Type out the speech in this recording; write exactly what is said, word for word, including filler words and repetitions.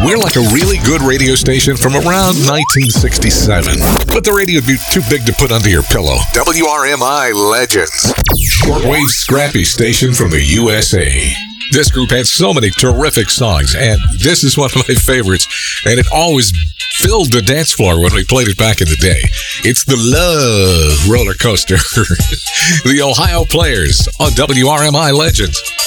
We're like a really good radio station from around nineteen sixty-seven. But the radio would be too big to put under your pillow. W R M I Legends. Shortwave scrappy station from the U S A. This group had so many terrific songs, and this is one of my favorites, and it always filled the dance floor when we played it back in the day. It's the Love Roller Coaster. The Ohio Players on W R M I Legends.